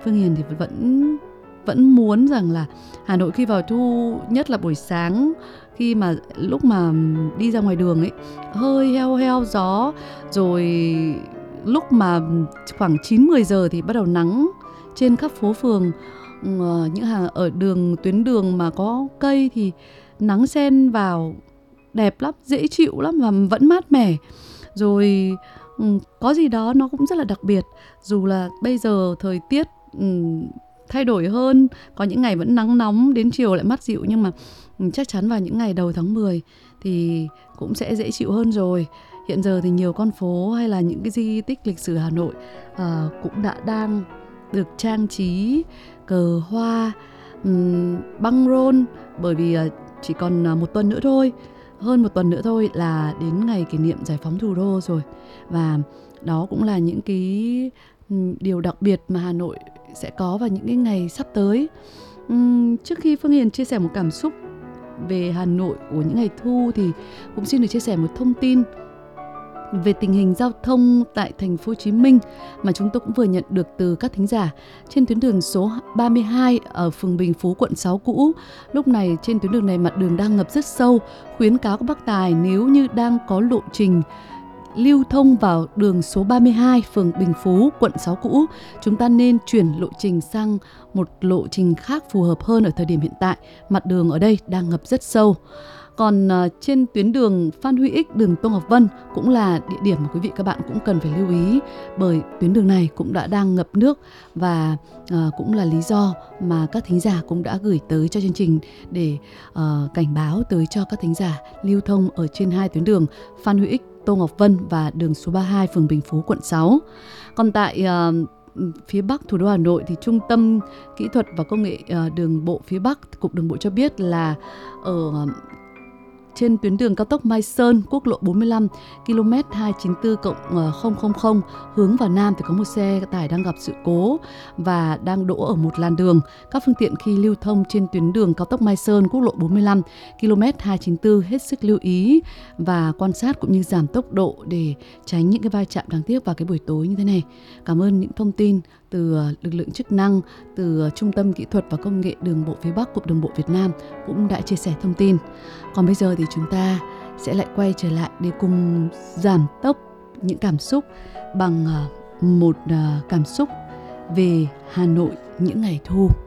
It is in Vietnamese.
Phương Hiền thì vẫn muốn rằng là Hà Nội khi vào thu, nhất là buổi sáng, khi mà lúc mà đi ra ngoài đường ấy, hơi heo heo gió, rồi lúc mà khoảng 9-10 giờ thì bắt đầu nắng trên khắp phố phường. Những hàng ở tuyến đường mà có cây thì nắng xen vào đẹp lắm, dễ chịu lắm và vẫn mát mẻ. Rồi có gì đó nó cũng rất là đặc biệt. Dù là bây giờ thời tiết thay đổi hơn, có những ngày vẫn nắng nóng, đến chiều lại mát dịu, nhưng mà chắc chắn vào những ngày đầu tháng 10 thì cũng sẽ dễ chịu hơn rồi. Hiện giờ thì nhiều con phố hay là những cái di tích lịch sử Hà Nội cũng đang được trang trí cờ hoa, băng rôn, bởi vì chỉ còn một tuần nữa thôi, hơn một tuần nữa thôi là đến ngày kỷ niệm giải phóng thủ đô rồi. Và đó cũng là những cái điều đặc biệt mà Hà Nội sẽ có vào những cái ngày sắp tới. Trước khi Phương Hiền chia sẻ một cảm xúc về Hà Nội của những ngày thu thì cũng xin được chia sẻ một thông tin về tình hình giao thông tại thành phố Hồ Chí Minh mà chúng tôi cũng vừa nhận được từ các thính giả. Trên tuyến đường số 32 ở phường Bình Phú, quận 6 cũ, lúc này trên tuyến đường này mặt đường đang ngập rất sâu. Khuyến cáo các bác tài nếu như đang có lộ trình lưu thông vào đường số 32 phường Bình Phú, quận 6 cũ, chúng ta nên chuyển lộ trình sang một lộ trình khác phù hợp hơn ở thời điểm hiện tại. Mặt đường ở đây đang ngập rất sâu. Còn trên tuyến đường Phan Huy Ích, đường Tô Ngọc Vân cũng là địa điểm mà quý vị các bạn cũng cần phải lưu ý, bởi tuyến đường này cũng đang ngập nước và cũng là lý do mà các thính giả cũng đã gửi tới cho chương trình để cảnh báo tới cho các thính giả lưu thông ở trên hai tuyến đường Phan Huy Ích, Tô Ngọc Vân và đường số 32 phường Bình Phú, quận 6. Còn tại phía Bắc thủ đô Hà Nội thì Trung tâm Kỹ thuật và Công nghệ Đường bộ phía Bắc, Cục Đường bộ cho biết là ở trên tuyến đường cao tốc Mai Sơn, quốc lộ 45 km 294+000 hướng vào Nam thì có một xe tải đang gặp sự cố và đang đỗ ở một làn đường. Các phương tiện khi lưu thông trên tuyến đường cao tốc Mai Sơn, quốc lộ 45 km 294 hết sức lưu ý và quan sát cũng như giảm tốc độ để tránh những cái va chạm đáng tiếc vào cái buổi tối như thế này. Cảm ơn những thông tin từ lực lượng chức năng, từ Trung tâm Kỹ thuật và Công nghệ Đường bộ phía Bắc, Cục Đường bộ Việt Nam cũng đã chia sẻ thông tin. Còn bây giờ thì chúng ta sẽ lại quay trở lại để cùng giảm tốc những cảm xúc bằng một cảm xúc về Hà Nội những ngày thu.